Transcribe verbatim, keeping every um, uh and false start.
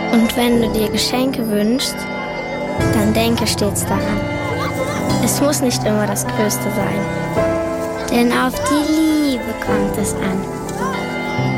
Und wenn du dir Geschenke wünschst, dann denke stets daran. Es muss nicht immer das Größte sein, denn auf die Liebe kommt es an.